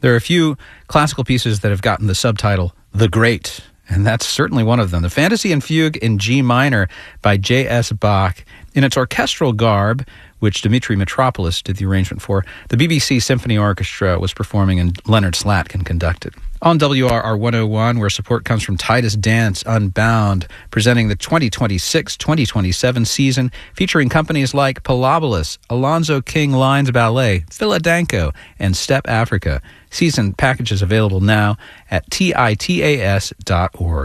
There are a few classical pieces that have gotten the subtitle The Great, and that's certainly one of them. The Fantasy and Fugue in G minor by J.S. Bach. In its orchestral garb, which Dmitri Mitropoulos did the arrangement for, the BBC Symphony Orchestra was performing and Leonard Slatkin conducted. On WRR 101, where support comes from Titus Dance Unbound, presenting the 2026-2027 season, featuring companies like Pilobolus, Alonzo King Lines Ballet, Philadanco, and Step Africa. Season packages available now at titas.org.